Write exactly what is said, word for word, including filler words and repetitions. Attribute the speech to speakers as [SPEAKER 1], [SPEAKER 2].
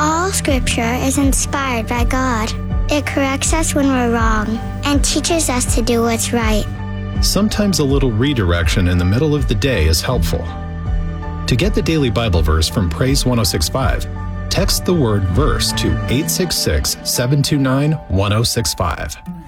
[SPEAKER 1] All Scripture is inspired by God. It corrects us when we're wrong and teaches us to do what's right.
[SPEAKER 2] Sometimes a little redirection in the middle of the day is helpful. To get the daily Bible verse from Praise one oh six point five, text the word verse to eight six six, seven two nine, one oh six five.